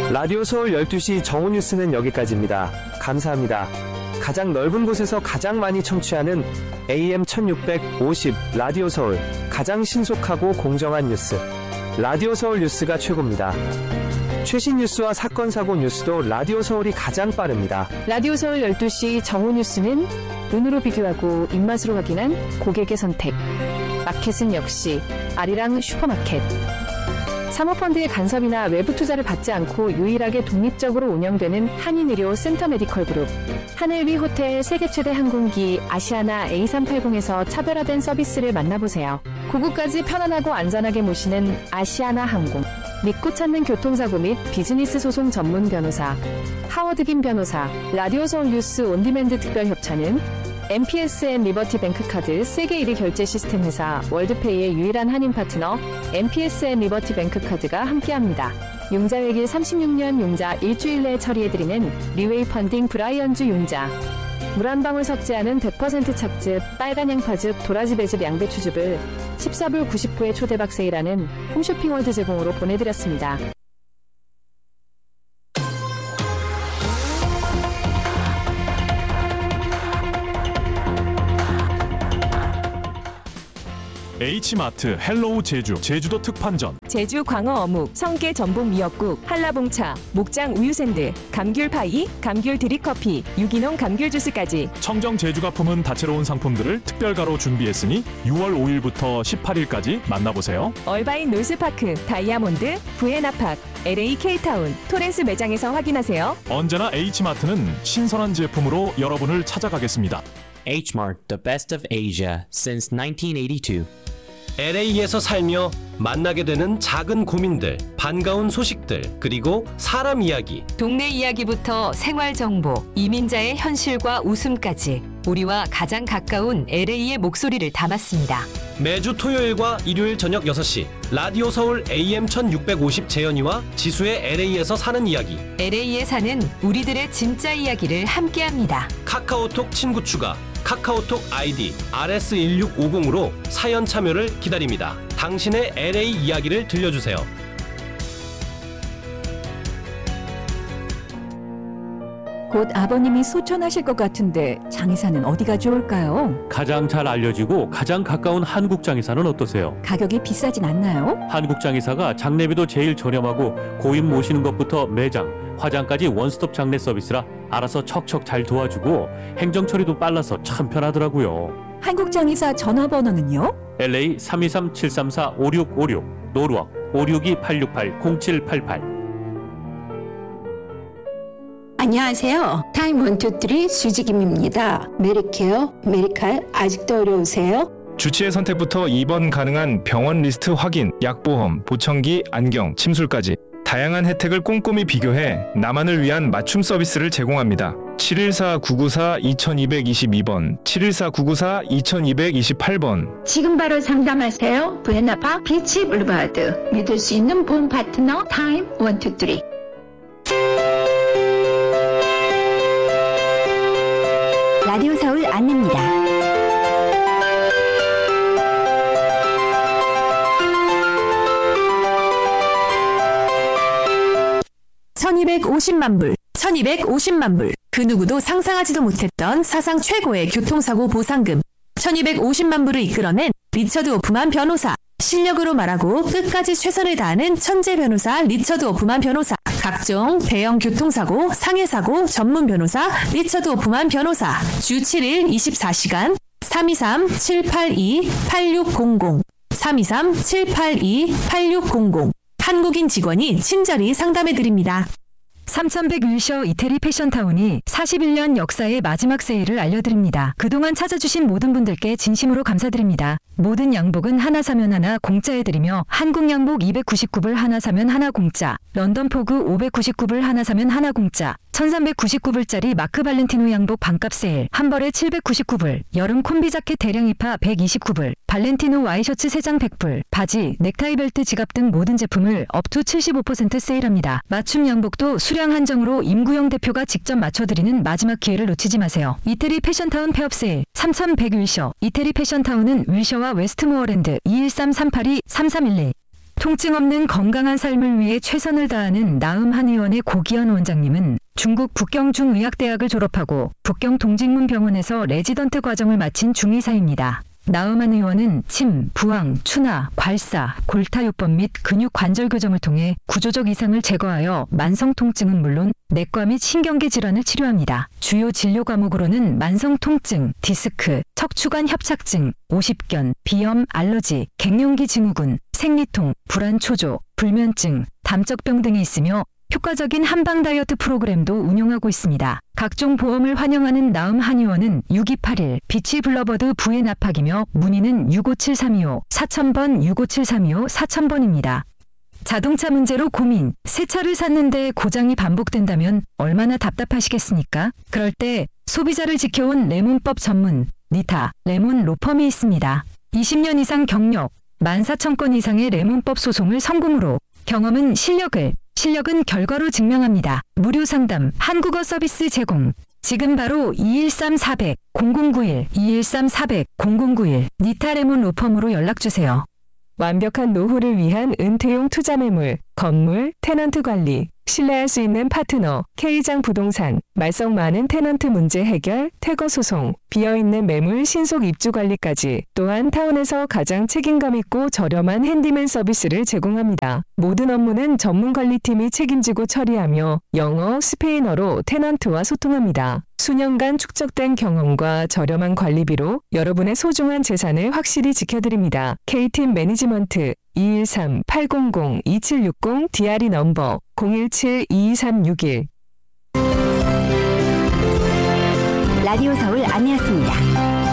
라디오 서울 12시 정오 뉴스는 여기까지입니다. 감사합니다. 가장 넓은 곳에서 가장 많이 청취하는 AM 1650 라디오 서울, 가장 신속하고 공정한 뉴스, 라디오 서울 뉴스가 최고입니다. 최신 뉴스와 사건 사고 뉴스도 라디오 서울이 가장 빠릅니다. 라디오 서울 12시 정오 뉴스는 눈으로 비교하고 입맛으로 확인한 고객의 선택. 마켓은 역시 아리랑 슈퍼마켓. 사모펀드의 간섭이나 외부 투자를 받지 않고 유일하게 독립적으로 운영되는 한인의료 센터메디컬그룹. 하늘 위 호텔 세계 최대 항공기 아시아나 A380에서 차별화된 서비스를 만나보세요. 고국까지 편안하고 안전하게 모시는 아시아나 항공. 믿고 찾는 교통사고 및 비즈니스 소송 전문 변호사 하워드김 변호사. 라디오 서울 뉴스 온디맨드 특별 협찬은 MPS 앤 리버티 뱅크카드 세계 1위 결제 시스템 회사 월드페이의 유일한 한인 파트너 MPS 앤 리버티 뱅크카드가 함께합니다. 융자회계 36년 융자 일주일 내에 처리해드리는 리웨이 펀딩 브라이언즈 융자. 물 한 방울 섞지 않은 100% 찹즙, 빨간 양파즙, 도라지 배즙, 양배추즙을 14불 90부의 초대박 세일하는 홈쇼핑월드 제공으로 보내드렸습니다. H마트 헬로우 제주 제주도 특판전. 제주 광어 어묵, 성게 전복 미역국, 한라봉차, 목장 우유샌드, 감귤 파이, 감귤 드립커피, 유기농 감귤 주스까지 청정 제주가 품은 다채로운 상품들을 특별가로 준비했으니 6월 5일부터 18일까지 만나보세요. 얼바인 놀스파크, 다이아몬드, 부에나팍, LA K타운, 토렌스 매장에서 확인하세요. 언제나 H마트는 신선한 제품으로 여러분을 찾아가겠습니다. H-Mart, the best of Asia since 1982. LA에서 살며 만나게 되는 작은 고민들, 반가운 소식들, 그리고 사람 이야기. 동네 이야기부터 생활 정보, 이민자의 현실과 웃음까지 우리와 가장 가까운 LA의 목소리를 담았습니다. 매주 토요일과 일요일 저녁 6시 라디오 서울 AM 1650 재현이와 지수의 LA에서 사는 이야기. LA에 사는 우리들의 진짜 이야기를 함께합니다. 카카오톡 친구 추가, 카카오톡 아이디 RS1650으로 사연 참여를 기다립니다. 당신의 LA 이야기를 들려주세요. 곧 아버님이 소천하실 것 같은데 장의사는 어디가 좋을까요? 가장 잘 알려지고 가장 가까운 한국장의사는 어떠세요? 가격이 비싸진 않나요? 한국장의사가 장례비도 제일 저렴하고 고인 모시는 것부터 매장, 화장까지 원스톱 장례 서비스라 알아서 척척 잘 도와주고 행정 처리도 빨라서 참 편하더라고요. 한국장의사 전화번호는요? LA 323-734-5656, 노르워 562-868-0788. 안녕하세요. 타임 123 수지김입니다. 메리케어, 메리칼 아직도 어려우세요? 주치의 선택부터 입원 가능한 병원 리스트 확인, 약보험, 보청기, 안경, 침술까지 다양한 혜택을 꼼꼼히 비교해 나만을 위한 맞춤 서비스를 제공합니다. 714-994-2222번, 714-994-2228번. 지금 바로 상담하세요. 부에나파 비치 블루바드. 믿을 수 있는 보험 파트너 타임 123. 라디오 서울 안내입니다. $1250만 불. 그 누구도 상상하지도 못했던 사상 최고의 교통사고 보상금. 1250만 불을 이끌어낸 리처드 오프만 변호사. 실력으로 말하고 끝까지 최선을 다하는 천재 변호사 리처드 오프만 변호사. 각종 대형 교통사고, 상해사고 전문 변호사 리처드 오프만 변호사. 주 7일 24시간 323-782-8600 323-782-8600 한국인 직원이 친절히 상담해드립니다. 3101셔 이태리 패션타운이 41년 역사의 마지막 세일을 알려드립니다. 그동안 찾아주신 모든 분들께 진심으로 감사드립니다. 모든 양복은 하나 사면 하나 공짜해드리며 한국 양복 299불 하나 사면 하나 공짜, 런던 포그 599불 하나 사면 하나 공짜, 1399불짜리 마크 발렌티노 양복 반값 세일, 한 벌에 799불, 여름 콤비 자켓 대량 입하 129불, 발렌티노 와이셔츠 3장 100불, 바지, 넥타이 벨트 지갑 등 모든 제품을 업투 75% 세일합니다. 맞춤 양복도 수량 한정으로 임구영 대표가 직접 맞춰드리는 마지막 기회를 놓치지 마세요. 이태리 패션타운 폐업 세일 3101셔. 이태리 패션타운은 윌셔와 웨스트모어랜드 213-382-3311 통증 없는 건강한 삶을 위해 최선을 다하는 나음한의원의 고기현 원장님은 중국 북경중의학대학을 졸업하고 북경동직문병원에서 레지던트 과정을 마친 중의사입니다. 나음한 의원은 침, 부항, 추나, 괄사, 골타요법 및 근육 관절 교정을 통해 구조적 이상을 제거하여 만성 통증은 물론 내과 및 신경계 질환을 치료합니다. 주요 진료 과목으로는 만성 통증, 디스크, 척추관 협착증, 오십견, 비염, 알러지, 갱년기 증후군, 생리통, 불안 초조, 불면증, 담적병 등이 있으며 효과적인 한방 다이어트 프로그램도 운영하고 있습니다. 각종 보험을 환영하는 나음 한의원은 6281 비치 블러버드 부의 납학이며 문의는 657-325 4000번 657-325 4000번입니다. 자동차 문제로 고민, 새 차를 샀는데 고장이 반복된다면 얼마나 답답하시겠습니까? 그럴 때 소비자를 지켜온 레몬법 전문 니타 레몬 로펌이 있습니다. 20년 이상 경력, 14,000건 이상의 레몬법 소송을 성공으로 경험은 실력은 결과로 증명합니다. 무료 상담, 한국어 서비스 제공. 지금 바로 213-400-0091, 213-400-0091 니타 레몬 로펌으로 연락주세요. 완벽한 노후를 위한 은퇴용 투자 매물, 건물, 테넌트 관리, 신뢰할 수 있는 파트너, K장 부동산, 말썽 많은 테넌트 문제 해결, 퇴거 소송, 비어있는 매물 신속 입주 관리까지 또한 타운에서 가장 책임감 있고 저렴한 핸디맨 서비스를 제공합니다. 모든 업무는 전문 관리팀이 책임지고 처리하며 영어, 스페인어로 테넌트와 소통합니다. 수년간 축적된 경험과 저렴한 관리비로 여러분의 소중한 재산을 확실히 지켜드립니다. K팀 매니지먼트 213-800-2760 DRE 넘버 017-22361 라디오 서울 아니었습니다.